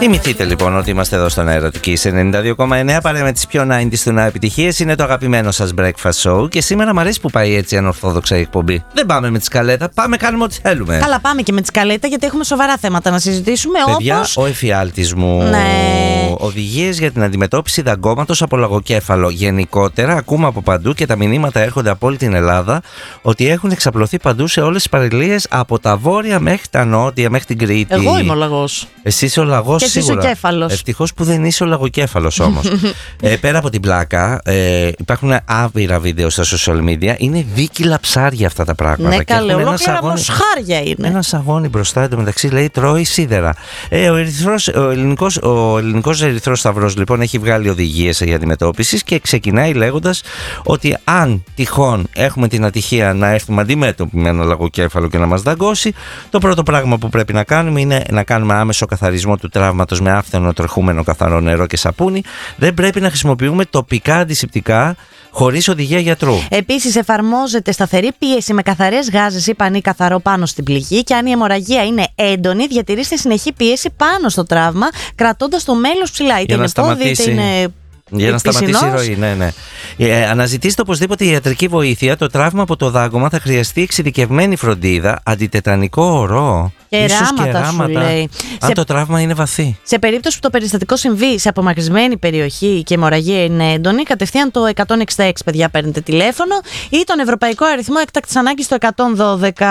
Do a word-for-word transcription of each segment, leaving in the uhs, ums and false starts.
Θυμηθείτε λοιπόν ότι είμαστε εδώ στον αέρα του Kiss ενενήντα δύο κόμμα εννέα, παρέα με τις πιο ενενήντα του να επιτυχίες. Είναι το αγαπημένο σας breakfast show και σήμερα μου αρέσει που πάει έτσι ανορθόδοξα η εκπομπή. Δεν πάμε με τη σκαλέτα, πάμε κάνουμε ό,τι θέλουμε. Καλά, πάμε και με τη σκαλέτα γιατί έχουμε σοβαρά θέματα να συζητήσουμε. Παιδιά, όπως... ο εφιάλτης μου. Ναι. Οδηγίες για την αντιμετώπιση δαγκώματος από λαγοκέφαλο. Γενικότερα, ακούμε από παντού και τα μηνύματα έρχονται από όλη την Ελλάδα ότι έχουν εξαπλωθεί παντού σε όλες τις παραλίες από τα βόρεια μέχρι τα νότια, μέχρι την Κρήτη. Εγώ είμαι ο λαγός. Εσύ είσαι ο λαγός, και σίγουρα. Εσύ ο κέφαλος. Ευτυχώς που δεν είσαι ο λαγοκέφαλος όμως. ε, πέρα από την πλάκα, ε, υπάρχουν άπειρα βίντεο στα social media. Είναι δίκυλα ψάρια αυτά τα πράγματα. Ναι, καλέ, ολόκληρα μοσχάρια είναι. Ένα σαγόνι μπροστά, εντωμεταξύ λέει τρώει σίδερα. Ε, ο, ερυθρός, ο, ελληνικός, ο ελληνικός Ερυθρός Σταυρός λοιπόν έχει βγάλει οδηγίες για αντιμετώπιση και ξεκινάει λέγοντας ότι αν τυχόν έχουμε την ατυχία να έρθουμε αντιμέτωποι με ένα λαγοκέφαλο και να μας δαγκώσει, το πρώτο πράγμα που πρέπει να κάνουμε είναι να κάνουμε άμεσο καθαρισμό του τραύματος με άφθονο τρεχούμενο καθαρό νερό και σαπούνι. Δεν πρέπει να χρησιμοποιούμε τοπικά αντισηπτικά χωρίς οδηγία γιατρού. Επίσης, εφαρμόζεται σταθερή πίεση με καθαρές γάζες ή πανί καθαρό πάνω στην πληγή και αν η αιμορραγία είναι έντονη, διατηρήστε συνεχή πίεση πάνω στο τραύμα, κρατώντας το μέλος ψηλά. Είτε είναι πόδι, είτε είναι. Για να σταματήσει η ροή, ναι, ναι. Ε, αναζητήστε οπωσδήποτε ιατρική βοήθεια. Το τραύμα από το δάγκωμα θα χρειαστεί εξειδικευμένη φροντίδα, αντιτετανικό ορό. Και ράματα, σου λέει. Αν σε... το τραύμα είναι βαθύ. Σε περίπτωση που το περιστατικό συμβεί σε απομακρυσμένη περιοχή και η αιμορραγία είναι έντονη, κατευθείαν το εκατόν εξήντα έξι, παιδιά, παίρνετε τηλέφωνο ή τον ευρωπαϊκό αριθμό έκτακτης ανάγκης το εκατόν δώδεκα.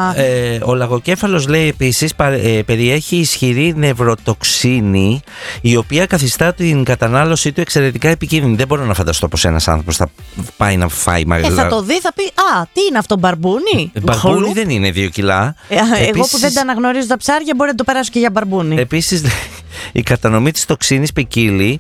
Ε, ο λαγοκέφαλος, λέει επίσης, ε, περιέχει ισχυρή νευροτοξίνη, η οποία καθιστά την κατανάλωσή του εξαιρετικά επικίνδυνη. Δεν μπορώ να φανταστώ πως ένας άνθρωπος θα πάει να φάει μαγαζί. Ε, θα το δει, θα πει α, τι είναι αυτό, μπαρμπούνι. Μπαρμπούνι δεν είναι δύο κιλά. Ε, επίσης, εγώ που δεν τα αναγνωρίζω τα ψάρια, μπορεί να το περάσω και για μπαρμπούνι. Επίσης, η κατανομή της τοξίνης ποικίλει.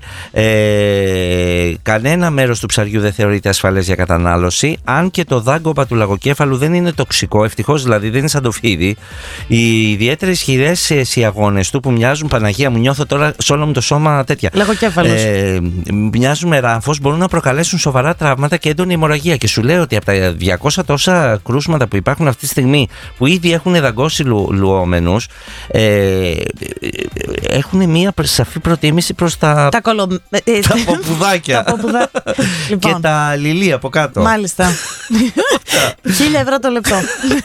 Ε, κανένα μέρος του ψαριού δεν θεωρείται ασφαλές για κατανάλωση. Αν και το δάγκωμα του λαγοκέφαλου δεν είναι τοξικό, ευτυχώς δηλαδή, δεν είναι σαν το φίδι. Οι ιδιαίτερα ισχυρές αισιαγόνες του που μοιάζουν, Παναγία μου, νιώθω τώρα σε όλο μου το σώμα τέτοια. Λαγοκέφαλος. Ε, μοιάζουν με ράμφος, μπορούν να προκαλέσουν σοβαρά τραύματα και έντονη αιμορραγία. Και σου λέω ότι από τα διακόσια τόσα κρούσματα που υπάρχουν αυτή τη στιγμή, που ήδη έχουν δαγκώσει λου, λουόμενους, ε, έχουν μία σαφή προτίμηση προς τα, τα, κολο... τα ποπουδάκια τα ποπουδά... λοιπόν. Και τα λιλί από κάτω. Μάλιστα. Χίλια ευρώ το λεπτό.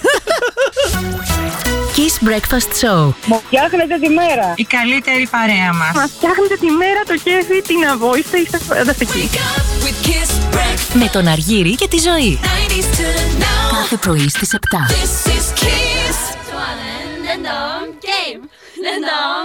Kiss Breakfast Show. Μου φτιάχνετε τη μέρα. Η καλύτερη παρέα μας. Μας φτιάχνετε τη μέρα, το κέφι, την αβόηστα, είστε φανταστικοί. Με τον Αργύρη και τη Ζωή. Κάθε πρωί στις επτά.